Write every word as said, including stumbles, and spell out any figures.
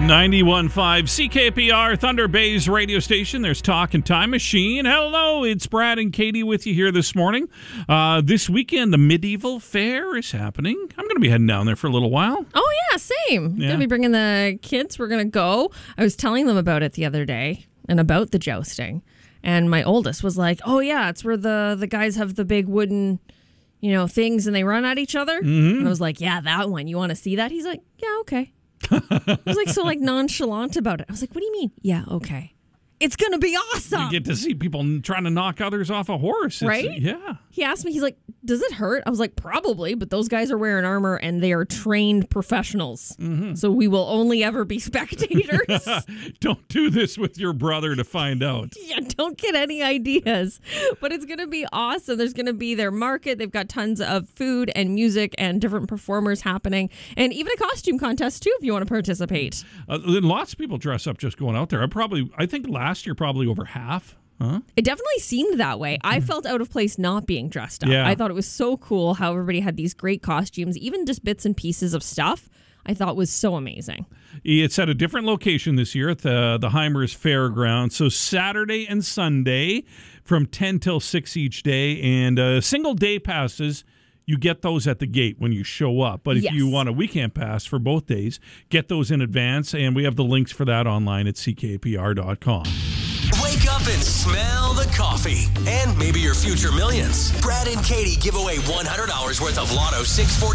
ninety-one point five C K P R, Thunder Bay's radio station. There's Talk and Time Machine. Hello, it's Brad and Katie with you here this morning. Uh, this weekend, the Medieval Fair is happening. I'm going to be heading down there for a little while. Oh, yeah, same. Yeah. Going to be bringing the kids. We're going to go. I was telling them about it the other day and about the jousting. And my oldest was like, oh, yeah, it's where the, the guys have the big wooden, you know, things and they run at each other. Mm-hmm. And I was like, yeah, that one. You want to see that? He's like, yeah, okay. I was like so like nonchalant about it. I was like, what do you mean? Yeah, okay. It's going to be awesome. You get to see people trying to knock others off a horse. It's, right? Yeah. He asked me, he's like, does it hurt? I was like, probably, but those guys are wearing armor and they are trained professionals. Mm-hmm. So we will only ever be spectators. Don't do this with your brother to find out. Yeah, don't get any ideas. But it's going to be awesome. There's going to be their market. They've got tons of food and music and different performers happening. And even a costume contest, too, if you want to participate. Uh, lots of people dress up just going out there. I probably, I think last year probably over half. Huh? It definitely seemed that way. I felt out of place not being dressed up. Yeah. I thought it was so cool how everybody had these great costumes, even just bits and pieces of stuff. I thought was so amazing. It's at a different location this year at the, the Heimers Fairgrounds. So Saturday and Sunday from ten till six each day. And uh, single day passes, you get those at the gate when you show up. But if Yes. you want a weekend pass for both days, get those in advance. And we have the links for that online at C K P R dot com. Wake up and smell the coffee. And maybe your future millions. Brad and Katie give away one hundred dollars worth of Lotto six forty